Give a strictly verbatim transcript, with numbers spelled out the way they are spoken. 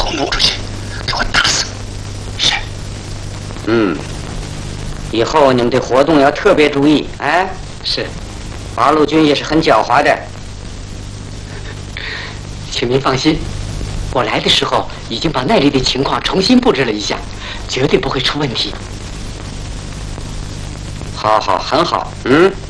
我弄出去，给我打死。是。 嗯，以后你们对活动要特别注意。哎， 是。 八路军也是很狡猾的， 请您放心，我来的时候已经把那里的情况重新布置了一下，绝对不会出问题。 好好，很好。嗯。